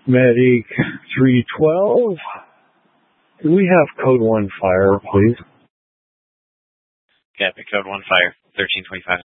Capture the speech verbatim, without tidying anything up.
Medic three twelve. Do we have code one fire, please? Yeah, code one fire, thirteen twenty-five.